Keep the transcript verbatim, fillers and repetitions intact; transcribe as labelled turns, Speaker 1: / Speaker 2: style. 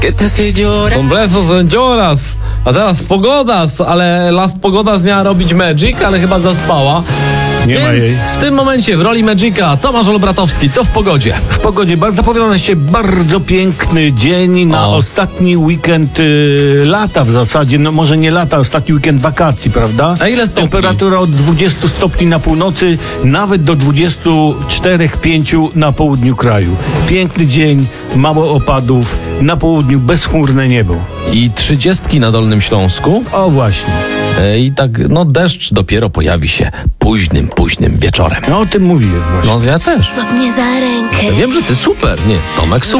Speaker 1: Sombreros sędzioras. A teraz pogoda, ale Las Pogodas miała robić Magic, ale chyba zaspała.
Speaker 2: Nie
Speaker 1: Więc
Speaker 2: ma jej.
Speaker 1: w tym momencie w roli Magica Tomasz Olbratowski. Co w pogodzie?
Speaker 2: W pogodzie ba- zapowiada się bardzo piękny dzień na
Speaker 1: O.
Speaker 2: ostatni weekend y, lata w zasadzie. No może nie lata, ostatni weekend wakacji, prawda?
Speaker 1: A ile stopni?
Speaker 2: Temperatura od dwudziestu stopni na północy, nawet do dwudziestu czterech pięciu na południu kraju. Piękny dzień, mało opadów, na południu bezchmurne niebo.
Speaker 1: I trzydziestki na Dolnym Śląsku.
Speaker 2: O właśnie.
Speaker 1: E, I tak, no deszcz dopiero pojawi się późnym, późnym wieczorem.
Speaker 2: No o tym mówiłem właśnie.
Speaker 1: No ja też.
Speaker 3: Złap mnie za rękę.
Speaker 1: Ja wiem, że ty super. Nie, Tomek super.